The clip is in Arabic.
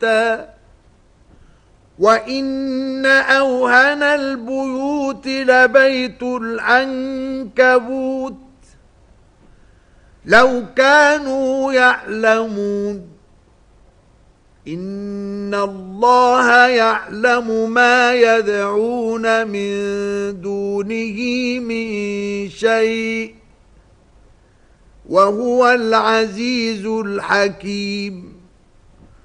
وَإِنَّ أَوْهَنَ الْبُيُوتِ لَبَيْتُ الْعَنكَبُوتِ لَوْ كَانُوا يَعْلَمُونَ إِنَّ اللَّهَ يَعْلَمُ مَا يَدْعُونَ مِن دُونِهِ مِن شَيْءٍ وَهُوَ الْعَزِيزُ الْحَكِيمُ